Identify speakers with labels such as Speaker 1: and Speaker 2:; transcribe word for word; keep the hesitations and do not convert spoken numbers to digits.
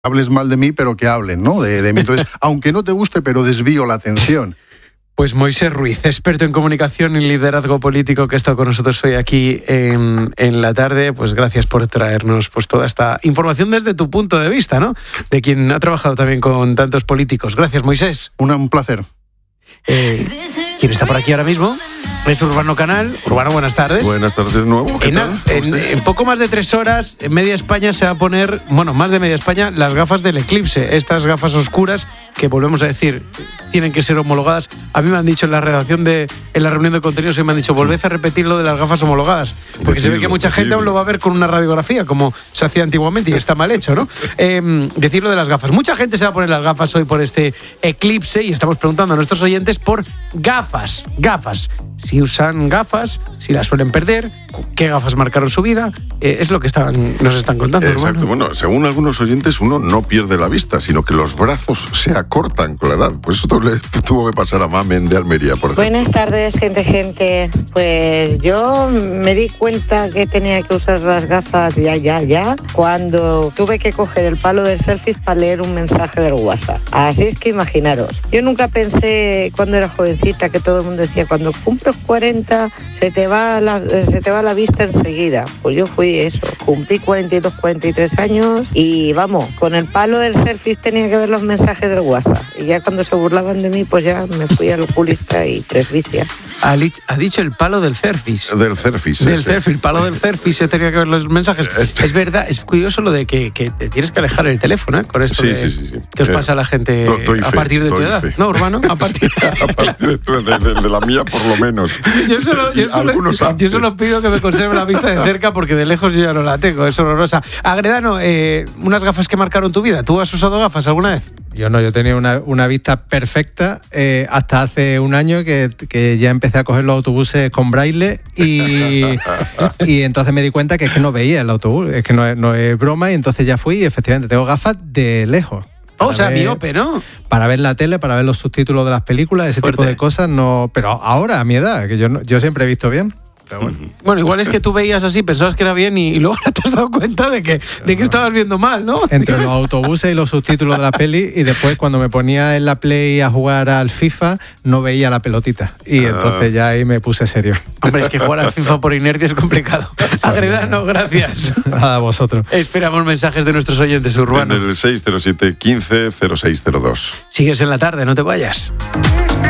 Speaker 1: hables mal de mí, pero que hablen, ¿no? De, de mí. Entonces, aunque no te guste, pero desvío la atención.
Speaker 2: Pues Moisés Ruiz, experto en comunicación y liderazgo político, que ha estado con nosotros hoy aquí en, en la tarde. Pues gracias por traernos pues toda esta información desde tu punto de vista, ¿no? De quien ha trabajado también con tantos políticos. Gracias, Moisés.
Speaker 1: Un, un placer.
Speaker 2: Eh, ¿Quién está por aquí ahora mismo? Es Urbano Canal. Urbano, buenas tardes.
Speaker 3: Buenas tardes de nuevo.
Speaker 2: En, en, en poco más de tres horas, en media España se va a poner, bueno, más de media España, las gafas del eclipse. Estas gafas oscuras que, volvemos a decir, tienen que ser homologadas. A mí me han dicho en la redacción de, en la reunión de contenidos, y me han dicho, volved a repetir lo de las gafas homologadas. Porque decirlo, se ve que mucha decirlo. gente aún lo va a ver con una radiografía, como se hacía antiguamente, y está mal hecho, ¿no? Eh, decirlo de las gafas. Mucha gente se va a poner las gafas hoy por este eclipse, y estamos preguntando a nuestros oyentes por gafas. Gafas. Si usan gafas, si las suelen perder, qué gafas marcaron su vida, eh, es lo que están, nos están contando.
Speaker 3: Exacto,
Speaker 2: hermano.
Speaker 3: Bueno, según algunos oyentes, uno no pierde la vista, sino que los brazos se acortan con la edad. Pues eso le tuvo que pasar a Mamen de Almería, por ejemplo.
Speaker 4: Buenas tardes, gente, gente. Pues yo me di cuenta que tenía que usar las gafas ya, ya, ya, cuando tuve que coger el palo del selfie para leer un mensaje del WhatsApp. Así es que imaginaros. Yo nunca pensé, cuando era jovencita, que todo el mundo decía, cuando cumples cuarenta se te va la, se te va la vista enseguida. Pues yo fui eso, cumplí cuarenta y dos, cuarenta y tres años y vamos, con el palo del selfie tenía que ver los mensajes del WhatsApp, y ya cuando se burlaban de mí, pues ya me fui al oculista y presbicia.
Speaker 2: Ha, ha dicho el palo del selfie.
Speaker 3: Del selfie.
Speaker 2: Del sí. selfie, el palo del selfie se tenía que ver los mensajes. Es verdad, es curioso lo de que, que te tienes que alejar el teléfono, ¿eh? Con esto
Speaker 3: sí,
Speaker 2: de,
Speaker 3: sí, sí, sí.
Speaker 2: ¿Qué os pasa a la gente
Speaker 3: do, doy
Speaker 2: a
Speaker 3: fe,
Speaker 2: partir de tu edad?
Speaker 3: Fe.
Speaker 2: ¿No, Urbano? A partir,
Speaker 3: a partir de, tu, de, de, de la mía, por lo menos.
Speaker 2: Yo solo, yo, solo, yo solo pido que me conserve la vista de cerca, porque de lejos yo ya no la tengo, es horrorosa. Agredano, eh, unas gafas que marcaron tu vida. ¿Tú has usado gafas alguna vez?
Speaker 5: Yo no, yo tenía una, una vista perfecta eh, hasta hace un año que, que ya empecé a coger los autobuses con braille y, y entonces me di cuenta que es que no veía el autobús, es que no es, no es broma, y entonces ya fui y efectivamente tengo gafas de lejos.
Speaker 2: O sea, ver, miope, ¿no?
Speaker 5: Para ver la tele, para ver los subtítulos de las películas, ese Fuerte. tipo de cosas, no. Pero ahora, a mi edad, que yo, no, yo siempre he visto bien. Pero bueno.
Speaker 2: bueno, igual es que tú veías así, pensabas que era bien y, y luego te has dado cuenta de que, de que estabas viendo mal, ¿no?
Speaker 5: Entre los autobuses y los subtítulos de la peli, y después cuando me ponía en la Play a jugar al FIFA, no veía la pelotita. Y ah. entonces ya ahí me puse serio.
Speaker 2: Hombre, es que jugar al FIFA por inercia es complicado. Agredano, gracias.
Speaker 5: Nada, a vosotros.
Speaker 2: Esperamos mensajes de nuestros oyentes, Urbano.
Speaker 3: En el seis cero siete, quince, cero seis cero dos.
Speaker 2: Sigues en la tarde, no te vayas.